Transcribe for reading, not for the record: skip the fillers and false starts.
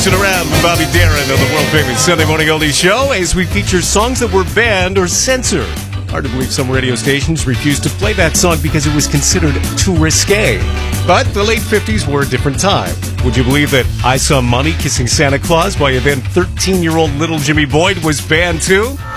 Messing Around with Bobby Darin on the world-famous Sunday Morning Oldies Show as we feature songs that were banned or censored. Hard to believe some radio stations refused to play that song because it was considered too risque. But the late 50s were a different time. Would you believe that I Saw Money Kissing Santa Claus by a then 13-year-old little Jimmy Boyd was banned too?